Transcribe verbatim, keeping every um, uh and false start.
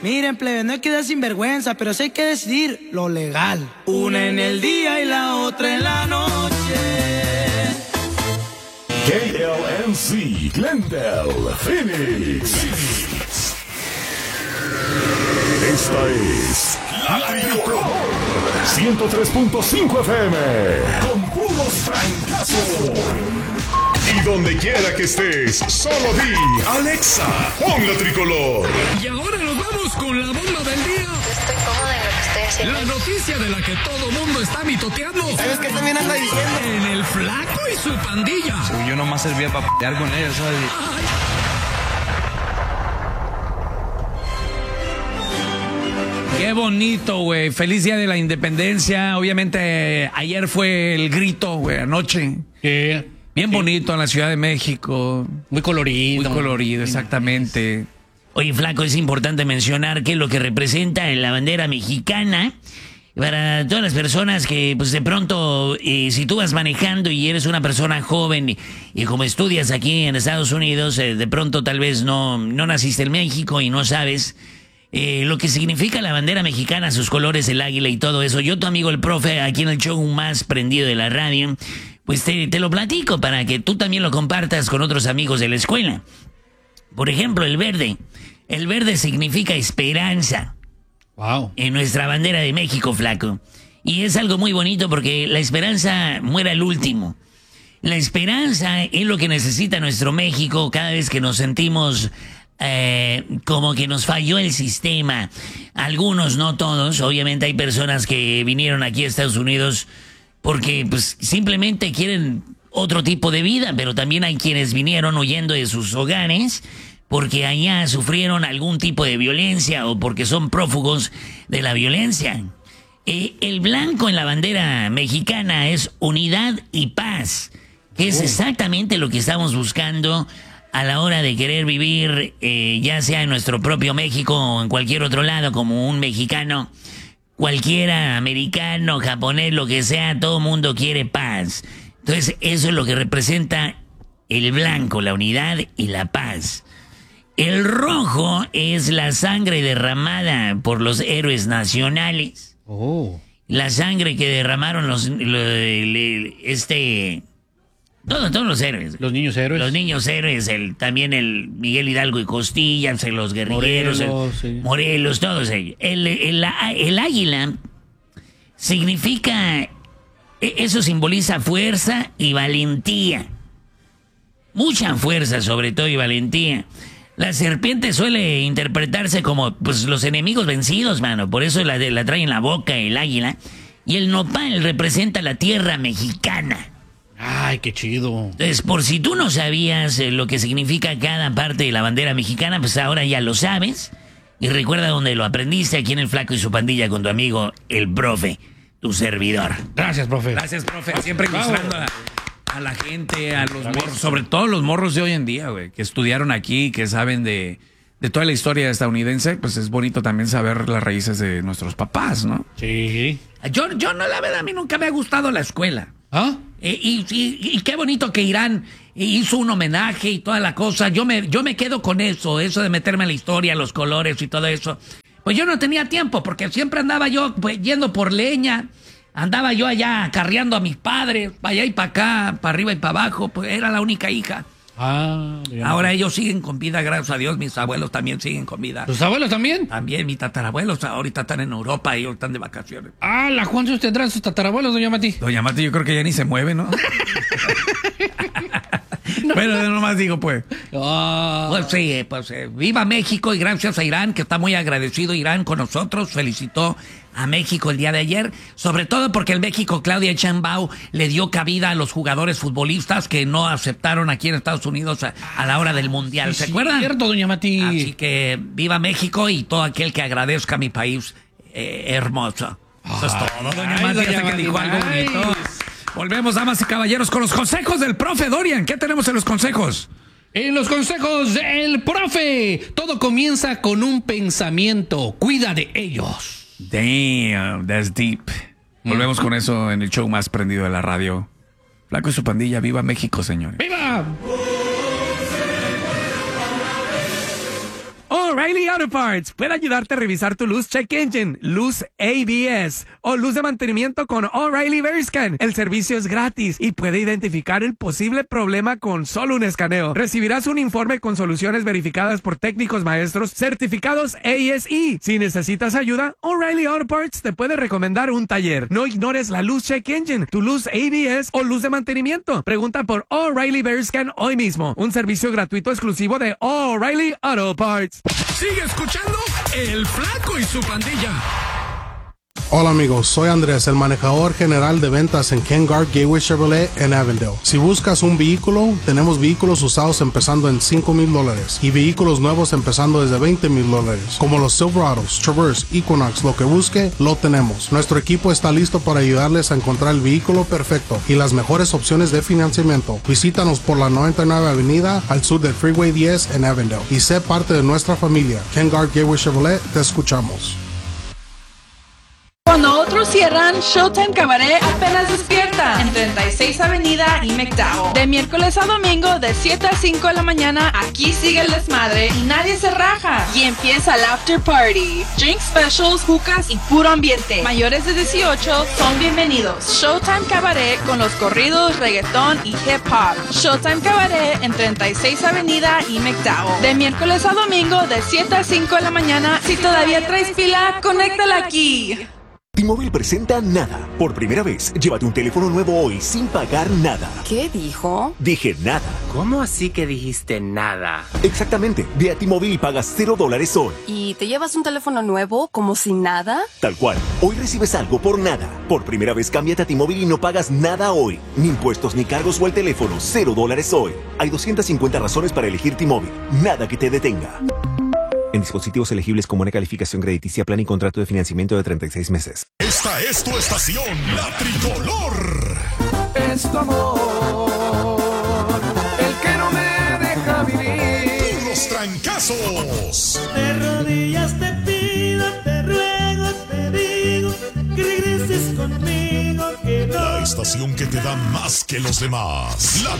Miren, plebe, no hay que dar sinvergüenza, pero sí hay que decidir lo legal. Una en el día y la otra en la noche. K L M C, Glendale, Phoenix. Esta es La Tricol ciento tres punto cinco F M, con puros francazos. Y donde quiera que estés, solo di, Alexa, pon La Tricolor. Y ahora nos vamos con la bomba del día. Estoy cómoda en lo que estoy haciendo. La noticia de la que todo mundo está mitoteando. ¿Sabes qué también anda diciendo? En el Flaco y su pandilla. Yo nomás servía para pelear con ellos, ¿sabes? Ay. Qué bonito, güey. Feliz Día de la Independencia. Obviamente, ayer fue el grito, güey, anoche. Sí. Bien Sí. bonito en la Ciudad de México. Muy colorido. Muy colorido, exactamente. Oye, Flaco, es importante mencionar qué es lo que representa la bandera mexicana. Para todas las personas que, pues de pronto, eh, si tú vas manejando y eres una persona joven y, y como estudias aquí en Estados Unidos, eh, de pronto tal vez no, no naciste en México y no sabes eh, lo que significa la bandera mexicana, sus colores, el águila y todo eso. Yo, tu amigo el profe, aquí en el show más prendido de la radio, pues te, te lo platico para que tú también lo compartas con otros amigos de la escuela. Por ejemplo, el verde. El verde significa esperanza. Wow. En nuestra bandera de México, Flaco. Y es algo muy bonito porque la esperanza muere al último. La esperanza es lo que necesita nuestro México cada vez que nos sentimos eh, como que nos falló el sistema. Algunos, no todos. Obviamente hay personas que vinieron aquí a Estados Unidos porque pues simplemente quieren otro tipo de vida, pero también hay quienes vinieron huyendo de sus hogares porque allá sufrieron algún tipo de violencia o porque son prófugos de la violencia. Eh, el blanco en la bandera mexicana es unidad y paz, que es exactamente lo que estamos buscando a la hora de querer vivir, eh, ya sea en nuestro propio México o en cualquier otro lado, como un mexicano, cualquiera, americano, japonés, lo que sea, todo mundo quiere paz. Entonces, eso es lo que representa el blanco, la unidad y la paz. El rojo es la sangre derramada por los héroes nacionales. Oh. La sangre que derramaron los, lo- el- este, todos, todos los héroes. Los niños héroes. Los niños héroes, el, también el Miguel Hidalgo y Costillas, el- los guerrilleros, el- Morelos, sí. Morelos, todos ellos. El, el, la- el águila significa, e- eso simboliza fuerza y valentía. Mucha fuerza, sobre todo, y valentía. La serpiente suele interpretarse como pues los enemigos vencidos, mano. Por eso la, de- la trae en la boca el águila. Y el nopal representa la tierra mexicana. Ay, qué chido. Entonces, por si tú no sabías eh, lo que significa cada parte de la bandera mexicana, pues ahora ya lo sabes. Y recuerda dónde lo aprendiste, aquí en El Flaco y su pandilla con tu amigo, el profe, tu servidor. Gracias, profe. Gracias, profe. Siempre Bravo. ilustrando a la, a la gente, a los morros, sobre todo los morros de hoy en día, güey, que estudiaron aquí, que saben de, de toda la historia estadounidense. Pues es bonito también saber las raíces de nuestros papás, ¿no? Sí. Yo, yo no, la verdad, a mí nunca me ha gustado la escuela. ¿Ah? Eh, y, y- y qué bonito que Irán hizo un homenaje y toda la cosa. Yo me, yo me quedo con eso, eso de meterme en la historia, los colores y todo eso. Pues yo no tenía tiempo, porque siempre andaba yo pues, yendo por leña. Andaba yo allá acarreando a mis padres, para allá y para acá, para arriba y para abajo. Pues era la única hija. Ah, bien. Ahora ellos siguen con vida, gracias a Dios. Mis abuelos también siguen con vida. ¿Tus abuelos también? También mis tatarabuelos ahorita están en Europa y ellos están de vacaciones. Ah, la ¿cuántos tendrán sus tatarabuelos, doña Mati? Doña Mati, yo creo que ya ni se mueve, ¿no? Bueno, yo nomás digo, pues. Ah. Pues sí, eh, pues eh, viva México y gracias a Irán, que está muy agradecido Irán con nosotros. Felicitó a México el día de ayer, sobre todo porque el México, Claudia Sheinbaum, le dio cabida a los jugadores futbolistas que no aceptaron aquí en Estados Unidos a, a la hora del Mundial. ¿Se Sí, acuerdan? cierto, doña Mati. Así que viva México y todo aquel que agradezca a mi país eh, hermoso. Eso es todo, doña Ay, Mati, doña hasta que Mati, dijo algo ay. bonito. Volvemos, damas y caballeros, con los consejos del profe Dorian. ¿Qué tenemos en los consejos? En los consejos del profe, todo comienza con un pensamiento. Cuida de ellos. Damn, that's deep. Volvemos con eso en el show más prendido de la radio. Flaco y su pandilla, viva México, señores. ¡Viva! All O'Reilly Auto Parts puede ayudarte a revisar tu luz check engine, luz A B S o luz de mantenimiento con O'Reilly Veriscan. El servicio es gratis y puede identificar el posible problema con solo un escaneo. Recibirás un informe con soluciones verificadas por técnicos maestros certificados A S E. Si necesitas ayuda, O'Reilly Auto Parts te puede recomendar un taller. No ignores la luz check engine, tu luz A B S o luz de mantenimiento. Pregunta por O'Reilly Veriscan hoy mismo. Un servicio gratuito exclusivo de O'Reilly Auto Parts. Sigue escuchando El Flaco y su Pandilla. Hola amigos, soy Andrés, el manejador general de ventas en Ken Garff Gateway Chevrolet en Avondale. Si buscas un vehículo, tenemos vehículos usados empezando en cinco mil dólares y vehículos nuevos empezando desde veinte mil dólares. Como los Silverados, Traverse, Equinox, lo que busque, lo tenemos. Nuestro equipo está listo para ayudarles a encontrar el vehículo perfecto y las mejores opciones de financiamiento. Visítanos por la noventa y nueve Avenida al sur del Freeway diez en Avondale y sé parte de nuestra familia. Ken Garff Gateway Chevrolet, te escuchamos. Cuando otros cierran, Showtime Cabaret apenas despierta en treinta y seis Avenida y McDowell. De miércoles a domingo, de siete a cinco de la mañana, aquí sigue el desmadre y nadie se raja. Y empieza el after party. Drink specials, jucas y puro ambiente. Mayores de dieciocho son bienvenidos. Showtime Cabaret con los corridos, reggaetón y hip hop. Showtime Cabaret en treinta y seis Avenida y McDowell. De miércoles a domingo, de siete a cinco de la mañana. Si todavía traes pila, conéctala aquí. T-Mobile presenta Nada. Por primera vez, llévate un teléfono nuevo hoy sin pagar nada. ¿Qué dijo? Dije nada. ¿Cómo así que dijiste nada? Exactamente. Ve a T-Mobile y pagas cero dólares hoy. ¿Y te llevas un teléfono nuevo como sin nada? Tal cual. Hoy recibes algo por nada. Por primera vez, cámbiate a T-Mobile y no pagas nada hoy. Ni impuestos, ni cargos o el teléfono. Cero dólares hoy. Hay doscientas cincuenta razones para elegir T-Mobile. Nada que te detenga. En dispositivos elegibles con buena calificación crediticia, plan y contrato de financiamiento de treinta y seis meses. Esta es tu estación, La Tricolor. Es tu amor el que no me deja vivir. Puros trancazos. De rodillas te pido, te ruego, te digo que regreses conmigo, que no. La estación que te da más que los demás. La